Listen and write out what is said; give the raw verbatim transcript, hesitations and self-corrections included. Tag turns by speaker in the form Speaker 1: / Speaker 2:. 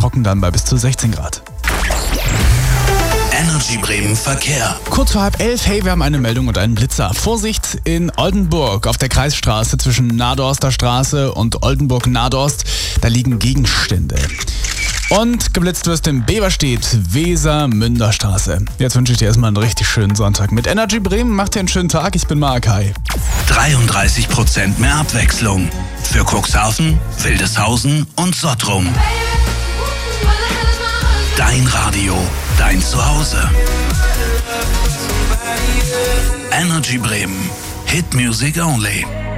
Speaker 1: trocken dann bei bis zu sechzehn Grad.
Speaker 2: Energy Bremen Verkehr.
Speaker 1: Kurz vor halb elf, hey, wir haben eine Meldung und einen Blitzer. Vorsicht in Oldenburg auf der Kreisstraße zwischen Nadorster Straße und Oldenburg-Nadost. Da liegen Gegenstände. Und geblitzt wirst im Beverstedt, Weser-Münderstraße. Jetzt wünsche ich dir erstmal einen richtig schönen Sonntag. Mit Energy Bremen, macht dir einen schönen Tag. Ich bin Mark, hi.
Speaker 2: dreiunddreißig Prozent mehr Abwechslung. Für Cuxhaven, Wildeshausen und Sottrum. Dein Radio, dein Zuhause. Energy Bremen. Hit Music Only.